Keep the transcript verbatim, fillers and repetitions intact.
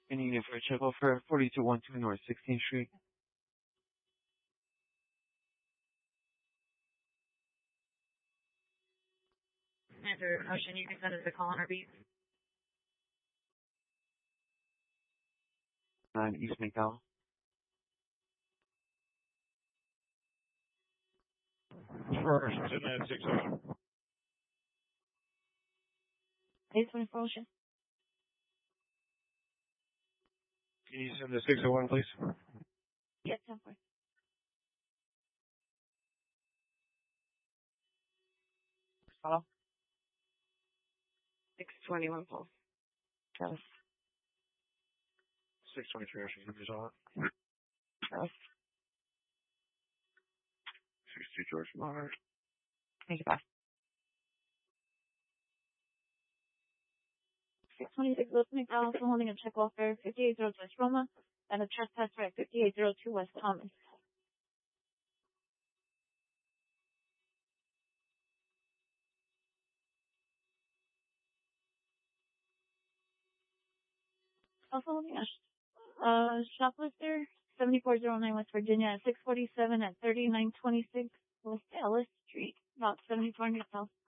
Any unit for a check over forty-two twelve North sixteenth Street. After motion, you can send us a call on our beat. nine East McDowell. First, sitting at six oh one. eight twenty-four motion. Can you send the six oh one, please? Yes, ten four. Follow. six twenty-one pulse. Travis. six twenty-three, I should use on it. Travis. sixty-two George Miller. Thank you, bye. six twenty-six West McDowell, also holding a check welfare, fifty-eight oh West Roma, and a trespasser at fifty-eight oh two West Thomas. Also holding a uh, shoplifter, seventy-four oh nine West Virginia at six forty-seven at thirty-nine twenty-six West Ellis Street, about seventy-four hundred South.